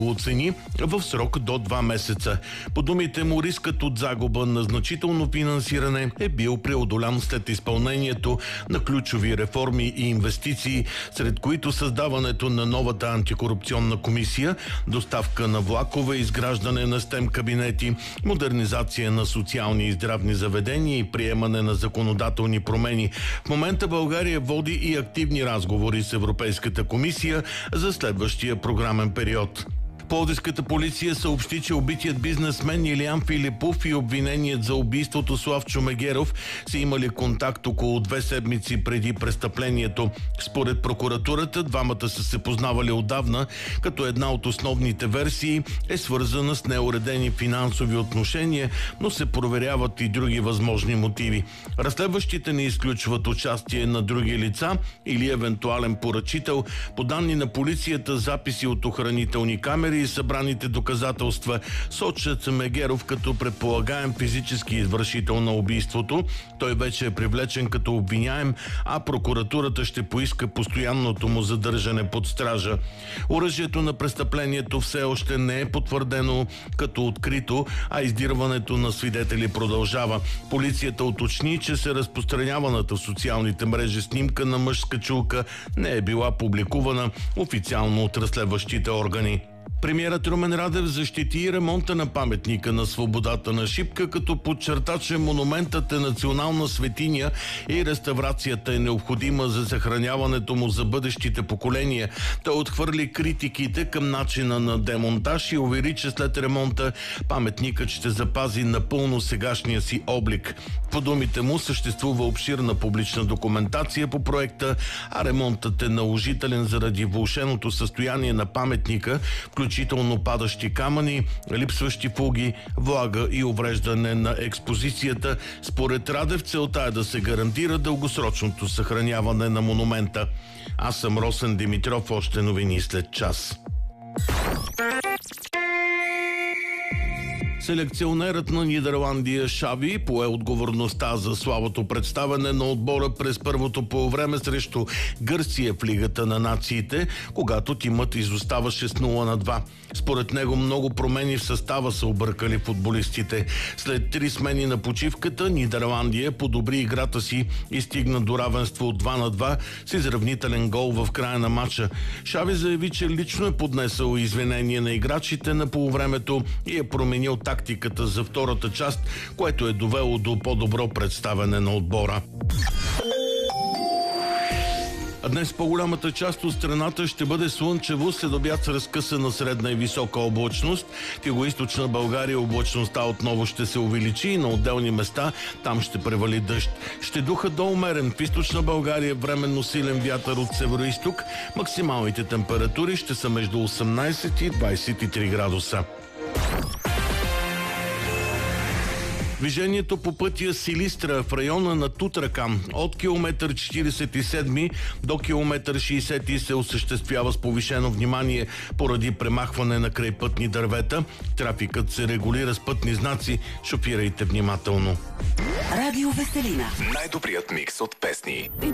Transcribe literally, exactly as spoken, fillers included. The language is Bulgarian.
оцени в срок до два месеца. По думите му, рискът от загуба на значително финансиране е бил преодолян след изпълнението на ключови реформи и инвестиции, сред които създаването на новата антикорупционна комисия, доставка на влакове, изграждане на стем кабинети, модернизация на социални и здравни заведения и приемане на законодателни промени. В момента България води и активни разговори с Европейската комисия за следващия програмен период. Пловдивската полиция съобщи, че убитият бизнесмен Илиян Филипов и обвиненият за убийството Славчо Мегеров са имали контакт около две седмици преди престъплението. Според прокуратурата, двамата са се познавали отдавна, като една от основните версии е свързана с неуредени финансови отношения, но се проверяват и други възможни мотиви. Разследващите не изключват участие на други лица или евентуален поръчител. По данни на полицията, записи от охранителни камери и събраните доказателства сочат Мегеров като предполагаем физически извършител на убийството. Той вече е привлечен като обвиняем, а прокуратурата ще поиска постоянното му задържане под стража. Оръжието на престъплението все още не е потвърдено като открито, а издирването на свидетели продължава. Полицията уточни, че се разпространяваната в социалните мрежи снимка на мъжска чулка не е била публикувана официално от разследващите органи. Премиерът Румен Радев защити ремонта на паметника на свободата на Шипка, като подчерта, че монументът е национална светиня и реставрацията е необходима за съхраняването му за бъдещите поколения. Той отхвърли критиките към начина на демонтаж и увери, че след ремонта паметникът ще запази напълно сегашния си облик. По думите му, съществува обширна публична документация по проекта, а ремонтът е наложителен заради влошеното състояние на паметника, включително падащи камъни, липсващи фуги, влага и увреждане на експозицията. Според Радев целта е да се гарантира дългосрочното съхраняване на монумента. Аз съм Росен Димитров, още новини след час. Селекционерът на Нидерландия Шави пое отговорността за слабото представяне на отбора през първото полувреме срещу Гърция в Лигата на нациите, когато тимът изоставаше с нула на два. Според него много промени в състава са объркали футболистите. След три смени на почивката Нидерландия подобри играта си и стигна до равенство от два на два с изравнителен гол в края на матча. Шави заяви, че лично е поднесъл извинение на играчите на полувремето и е променил тактиката за втората част, което е довело до по-добро представяне на отбора. А днес по-голямата част от страната ще бъде слънчево, след обяд с разкъсана средна и висока облачност. В югоизточна България облачността отново ще се увеличи и на отделни места там ще превали дъжд. Ще духа до умерен. В източна България временно силен вятър от североизток. Максималните температури ще са между осемнайсет и двайсет и три градуса. Движението по пътя Силистра в района на Тутракан от километър четирийсет и седми до километър шейсети се осъществява с повишено внимание поради премахване на крайпътни дървета. Трафикът се регулира с пътни знаци. Шофирайте внимателно. Радио Веселина. Най-добрият микс от песни.